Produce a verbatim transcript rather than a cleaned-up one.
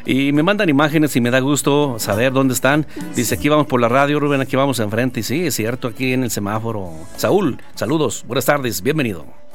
Y me mandan imágenes y me da gusto saber dónde están. Dice, aquí vamos por la radio, Rubén, aquí vamos enfrente. Y sí, es cierto, aquí en el semáforo. Saúl, saludos, buenas tardes, bienvenido.